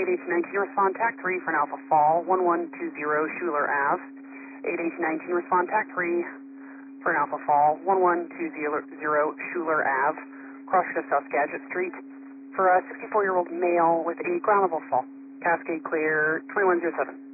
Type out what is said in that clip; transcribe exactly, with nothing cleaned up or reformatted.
eight eight nineteen, respond TAC three for an Alpha Fall, one one two zero Schuler Ave. eight eight nineteen, respond TAC three for an Alpha Fall, one one two zero Schuler Ave, cross to South Gadget Street, for a sixty-four-year-old male with a ground level fall. Cascade clear, twenty-one oh seven.